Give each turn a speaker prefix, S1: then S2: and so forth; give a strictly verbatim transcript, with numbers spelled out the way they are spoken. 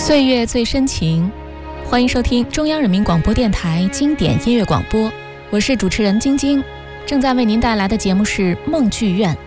S1: 岁月最深情，欢迎收听中央人民广播电台经典音乐广播，我是主持人晶晶，正在为您带来的节目是梦剧院。